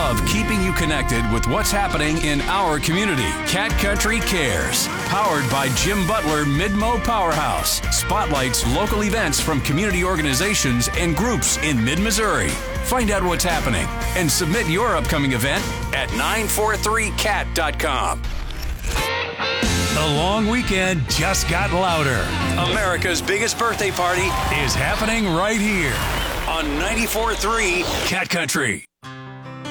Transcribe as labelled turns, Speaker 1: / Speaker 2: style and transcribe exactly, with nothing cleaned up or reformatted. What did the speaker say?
Speaker 1: love keeping you connected with what's happening in our community. Cat Country Cares, powered by Jim Butler Mid-Mo Powerhouse, spotlights local events from community organizations and groups in mid-Missouri. Find out what's happening and submit your upcoming event at nine four three cat dot com. The long weekend just got louder. America's biggest birthday party is happening right here on ninety-four point three Cat Country.